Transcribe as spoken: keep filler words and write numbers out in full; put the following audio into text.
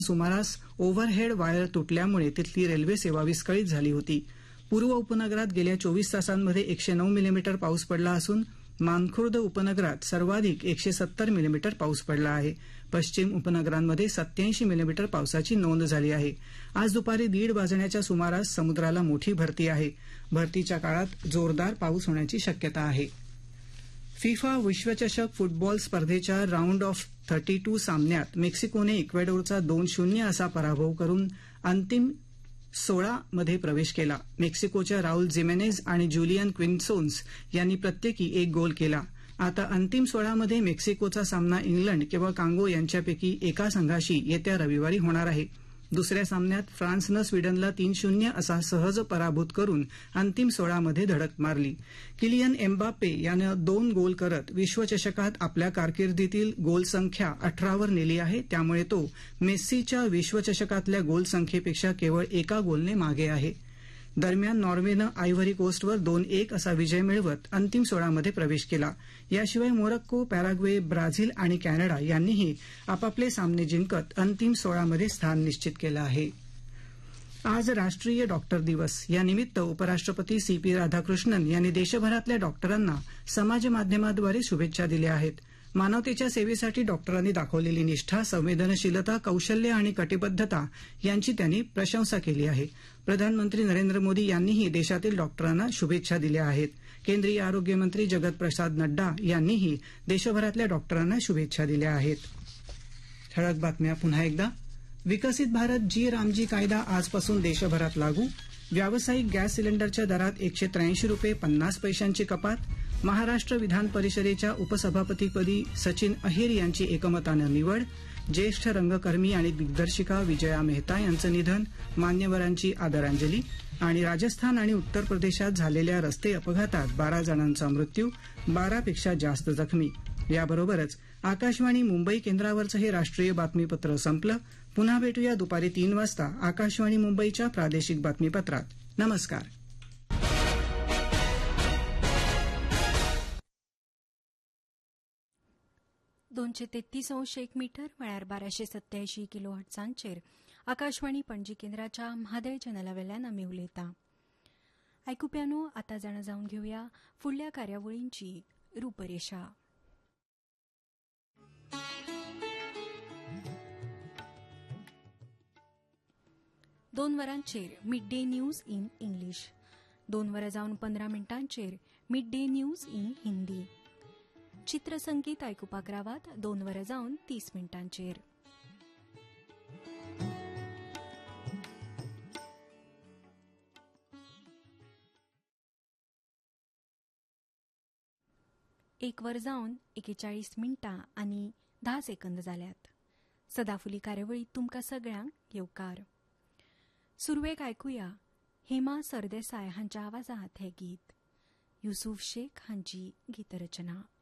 सुमारास overhead wire तुटल्यामुळे तिथली रेल्वे सेवा विस्कळीत झाली होती. पूर्व उपनगरात गेल्या चोवीस तासांमध्ये एकशे नऊ मिलीमीटर पाऊस पडला असून मानखुर्द उपनगरात सर्वाधिक एकशे सत्तर मिलीमीटर पाऊस पडला आहे. पश्चिम उपनगरांमध्ये सत्याऐंशी मिलीमीटर पावसाची नोंद झाली आहे. आज दुपारी दीड वाजण्याच्या सुमारास समुद्राला मोठी भरती आहे. भरतीच्या काळात जोरदार पाऊस होण्याची शक्यता आहे. फिफा विश्वचषक फुटबॉल स्पर्धेच्या राऊंड ऑफ थर्टी टू सामन्यात मेक्सिकोने इक्वेडोरचा दोन शून्य असा पराभव करून अंतिम सोळा मध्ये प्रवेश केला. मेक्सिकोच्या राउल जिमेनेज आणि जुलियन क्विन्सोन्स यांनी प्रत्येकी एक गोल केला. आता अंतिम सोळामध्ये मेक्सिकोचा सामना इंग्लंड किंवा कांगो यांच्यापैकी एका संघाशी येत्या रविवारी होणार आहे. दुसऱ्या सामन्यात फ्रान्सनं स्वीडनला तीन शून्य असा सहज पराभूत करून अंतिम सोळामध्ये धडक मारली. किलियन एम्बाप्पे यानं दोन गोल करत विश्वचषकात आपल्या कारकिर्दीतील गोल संख्या अठरावर नेली आहे. त्यामुळे तो मेस्सीच्या विश्वचषकातल्या गोल संख्येपेक्षा केवळ एका गोलने मागे आहे. दरम्यान नॉर्वेनं आयव्हरी कोस्टवर दोन एक असा विजय मिळवत अंतिम सोळामध्ये प्रवेश केला. याशिवाय मोरक्को, पॅराग्वे, ब्राझील आणि कॅनडा यांनीही आपापले सामने जिंकत अंतिम सोळामध्ये स्थान निश्चित केलं आहे. आज राष्ट्रीय डॉक्टर दिवस. यानिमित्त उपराष्ट्रपती सी पी राधाकृष्णन यांनी देशभरातल्या डॉक्टरांना समाजमाध्यमाद्वारे शुभेच्छा दिल्या आहेत. मानवतेच्या सेवेसाठी डॉक्टरांनी दाखवलेली निष्ठा, संवेदनशीलता, कौशल्य आणि कटिबद्धता यांची त्यांनी प्रशंसा केली आहे. प्रधानमंत्री नरेंद्र मोदी यांनीही देशातील डॉक्टरांना शुभेच्छा दिल्या आहेत. केंद्रीय आरोग्य मंत्री जगत प्रसाद नड्डा यांनीही देशभरातल्या डॉक्टरांना शुभेच्छा दिल्या आहेत. ठळक बातम्या पुन्हा एकदा. विकसित भारत जी रामजी कायदा आजपासून देशभरात लागू. व्यावसायिक गॅस सिलेंडरच्या दरात एकशे त्र्याऐंशी रुपये पन्नास पैशांची कपात. महाराष्ट्र विधान परिषदेच्या उपसभापतीपदी सचिन अहिर यांची एकमतानं निवड. ज्येष्ठ रंगकर्मी आणि दिग्दर्शिका विजया मेहता यांचं निधन, मान्यवरांची आदरांजली. आणि राजस्थान आणि उत्तर प्रदेशात झालेल्या रस्ते अपघातात बारा जणांचा मृत्यू, बारापेक्षा जास्त जखमी. याबरोबरच आकाशवाणी मुंबई केंद्रावरचं हे राष्ट्रीय बातमीपत्र संपलं. पुन्हा भेटूया दुपारी तीन वाजता आकाशवाणी मुंबईच्या प्रादेशिक बातमीपत्रात. नमस्कार. दोनशे तेहतीस अंश एक मीटर म्हळ्यार बाराशे सत्यायंशी किलो हट्सांचेर आकाशवाणी पणजी केंद्राच्या म्हादय चॅनलावेल्यान आमी उलयता. आयकुप्यानो, आतां जाणा जावन घेवया फुडल्या कार्यावळींची रूपरेषा. दोन वरांचेर mid day news in English. दोन वरां जावन पंदरा मिनटांचेर mid day news in Hindi. चित्रसंगीत आयकुपाक रावात दोन वरां जावन तीस मिनटांचेर. एक वर जावन एकेचाळीस मिनटां आनी धा सेकंद जाल्यात. सदाफुली कार्यावळीत तुमकां सगळ्यांक येवकार. सुरवेक आयकुया हेमा सरदेसाय हांच्या आवाजांत हे गीत. युसूफ शेख हांची गीतरचना.